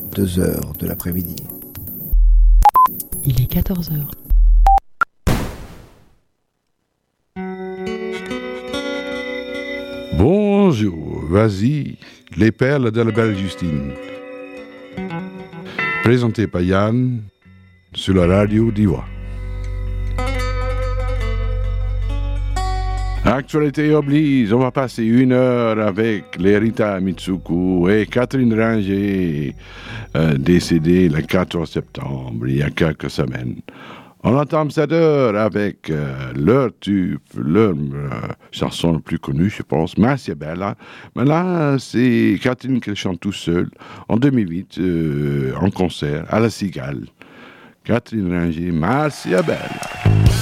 2 heures de l'après-midi. Il est 14 heures. Bonjour, vas-y, les perles de la belle Justine. Présenté par Yann sur la radio d'Ivoire. Actualité oblige, on va passer 1 heure avec les Rita Mitsuko et Catherine Ringer, décédée le 14 septembre, il y a quelques semaines. On entame cette heure avec leur tube, leur chanson la plus connue, je pense, Marcia Bella. Mais là, c'est Catherine qui chante tout seul, en 2008, en concert, à La Cigale. Catherine Ringer, Marcia Bella.